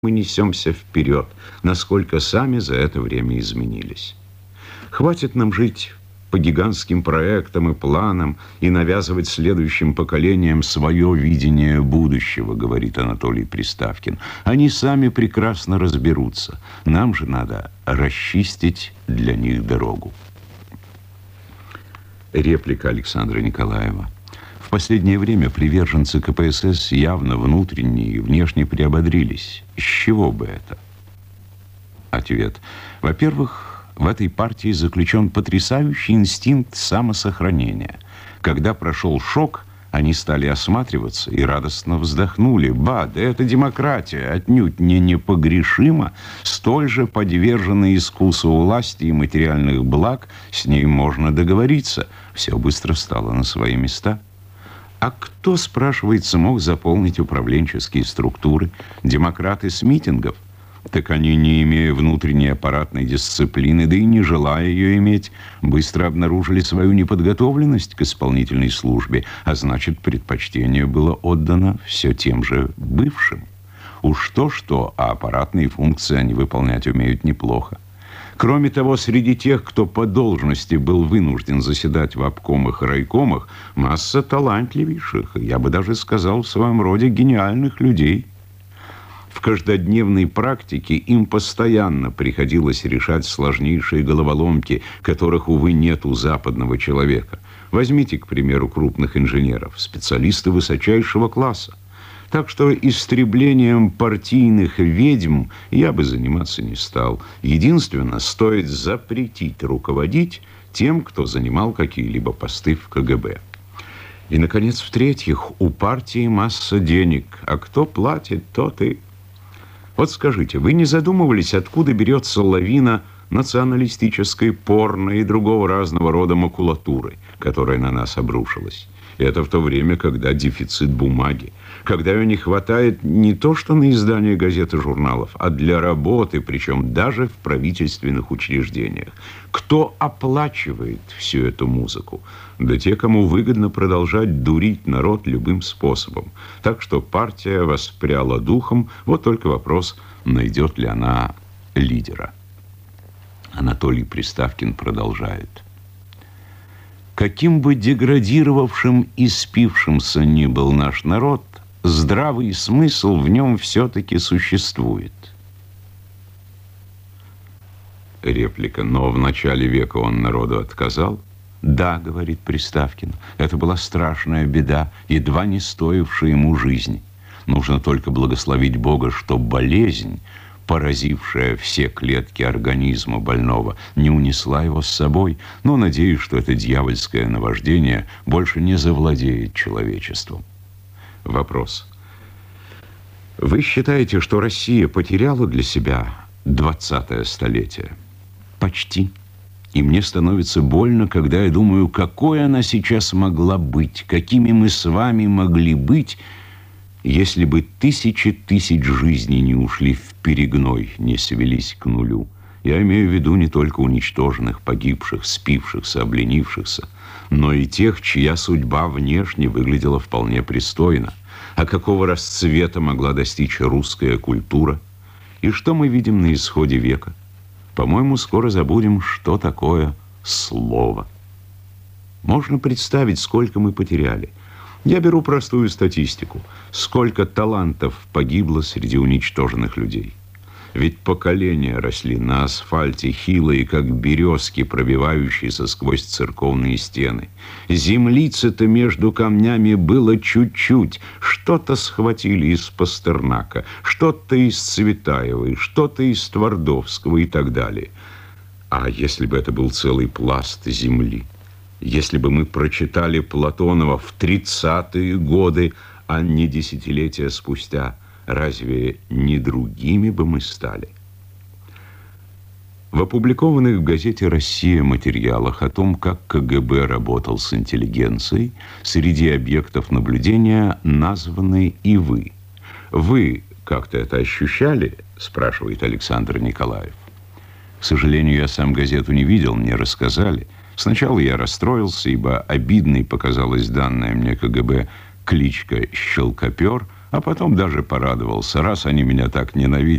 мы несемся вперед, насколько сами за это время изменились. Хватит нам жить по гигантским проектам и планам и навязывать следующим поколениям свое видение будущего, говорит Анатолий Приставкин. Они сами прекрасно разберутся. Нам же надо расчистить для них дорогу. Реплика Александра Николаева. В последнее время приверженцы КПСС явно внутренне и внешне приободрились. С чего бы это? Ответ. Во-первых, в этой партии заключен потрясающий инстинкт самосохранения. Когда прошел шок, они стали осматриваться и радостно вздохнули. Да это демократия, отнюдь не непогрешима, столь же подвержена искусу власти и материальных благ, с ней можно договориться. Все быстро стало на свои места. А кто, спрашивается, мог заполнить управленческие структуры? Демократы с митингов? Так они, не имея внутренней аппаратной дисциплины, да и не желая ее иметь, быстро обнаружили свою неподготовленность к исполнительной службе, а значит, предпочтение было отдано все тем же бывшим. Уж то-что, а аппаратные функции они выполнять умеют неплохо. Кроме того, среди тех, кто по должности был вынужден заседать в обкомах и райкомах, масса талантливейших, я бы даже сказал, в своем роде гениальных людей. В каждодневной практике им постоянно приходилось решать сложнейшие головоломки, которых, увы, нет у западного человека. Возьмите, к примеру, крупных инженеров, специалисты высочайшего класса. Так что истреблением партийных ведьм я бы заниматься не стал. Единственное, стоит запретить руководить тем, кто занимал какие-либо посты в КГБ. И, наконец, в-третьих, у партии масса денег, а кто платит, тот и... Вот скажите, вы не задумывались, откуда берется лавина националистической, порно и другого разного рода макулатуры, которая на нас обрушилась? И это в то время, когда дефицит бумаги, когда ее не хватает не то что на издание газет и журналов, а для работы, причем даже в правительственных учреждениях. Кто оплачивает всю эту музыку? Да те, кому выгодно продолжать дурить народ любым способом. Так что партия воспряла духом, вот только вопрос, найдет ли она лидера. Анатолий Приставкин продолжает. Каким бы деградировавшим и спившимся ни был наш народ, здравый смысл в нем все-таки существует. Реплика. Но в начале века он народу отказал? Да, говорит Приставкин, это была страшная беда, едва не стоившая ему жизни. Нужно только благословить Бога, что болезнь, поразившая все клетки организма больного, не унесла его с собой, но надеюсь, что это дьявольское наваждение больше не завладеет человечеством. Вопрос. Вы считаете, что Россия потеряла для себя 20-е столетие? Почти. И мне становится больно, когда я думаю, какой она сейчас могла быть, какими мы с вами могли быть, если бы тысячи тысяч жизней не ушли в перегной, не свелись к нулю. Я имею в виду не только уничтоженных, погибших, спившихся, обленившихся, но и тех, чья судьба внешне выглядела вполне пристойно. А какого расцвета могла достичь русская культура? И что мы видим на исходе века? По-моему, скоро забудем, что такое слово. Можно представить, сколько мы потеряли. Я беру простую статистику. Сколько талантов погибло среди уничтоженных людей. Ведь поколения росли на асфальте, хилые, как березки, пробивающиеся сквозь церковные стены. Землицы-то между камнями было чуть-чуть. Что-то схватили из Пастернака, что-то из Цветаевой, что-то из Твардовского и так далее. А если бы это был целый пласт земли? Если бы мы прочитали Платонова в 30-е годы, а не десятилетия спустя, разве не другими бы мы стали? В опубликованных в газете «Россия» материалах о том, как КГБ работал с интеллигенцией, среди объектов наблюдения названы и вы. Вы как-то это ощущали? Спрашивает Александр Николаев. К сожалению, я сам газету не видел, мне рассказали. Сначала я расстроился, ибо обидной показалась данная мне КГБ кличка «Щелкопер», А потом даже порадовался. Раз они меня так ненавидят,